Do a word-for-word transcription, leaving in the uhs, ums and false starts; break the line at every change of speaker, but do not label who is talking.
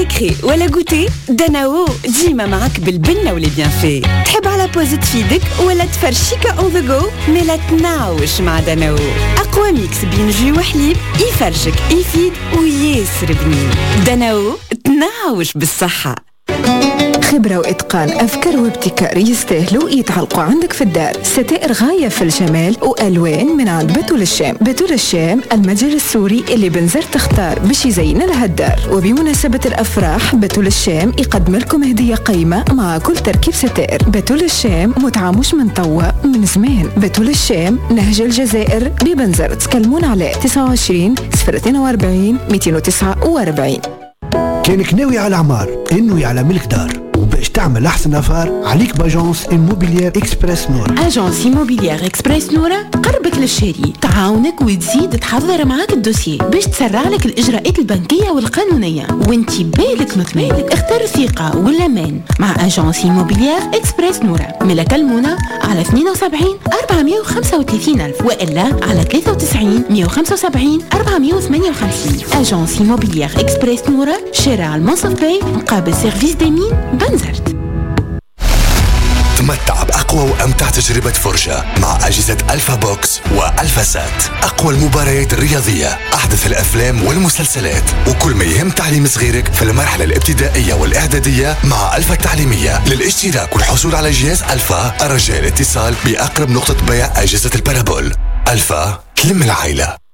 سكري ولا جوتي؟ داناو ديما معك بالبنة واللي بيان في. تحب على بوز تفيدك ولا تفرشيكا اون ذا جو؟ ميلا تناوش مع داناو. أقوى ميكس بين جي وحليب يفرشك يفيد وياسر بنين. داناو تناوش بالصحة.
خبرة وإتقان، أفكار وابتكار يستاهلوا يتعلقوا عندك في الدار. ستائر غاية في الجمال وألوان من عند بتول الشام. بتول الشام المتجر السوري اللي بنزر تختار باش يزين لها الدار. وبمناسبة الأفراح بتول الشام يقدم لكم هدية قيمة مع كل تركيب ستائر. بتول الشام متعة مش من طوة من زمان. بتول الشام نهج الجزائر ببنزر. تكلمون على تسعة وعشرين صفر اثنين وأربعين مئتين وتسعة وأربعين.
كانك ناوي على عمار انه على ملك دار وباش تعمل احسن افار عليك باجونس إيموبيليير إكسبرس نورا.
اجونس إيموبيليير إكسبرس نورا قربك للشاري، تعاونك وتزيد تحضر معاك الدوسيي باش تسرع لك الاجراءات البنكيه والقانونيه وانتي بالك مطمئن. اختار الثقه والامان مع اجونس إيموبيليير إكسبرس نورا. ملك المنى على اثنين وسبعين أربعمئة وخمسة وثلاثين ألف والا على ثلاثة وتسعين مئة وخمسة وسبعين أربعمئة وثمانية وخمسين. اجونس إيموبيليير إكسبرس نورا، شارع المنصف باي مقابل سيرفيس ديمين بنزرت.
تمتع بأقوى وأمتع تجربة فرجة مع أجهزة ألفا بوكس وألفا سات. أقوى المباريات الرياضية، أحدث الأفلام والمسلسلات، وكل ما يهم تعليم صغيرك في المرحلة الابتدائية والإعدادية مع ألفا التعليمية. للاشتراك والحصول على جهاز ألفا الرجاء الاتصال بأقرب نقطة بيع أجهزة البارابول. ألفا تلم العائلة.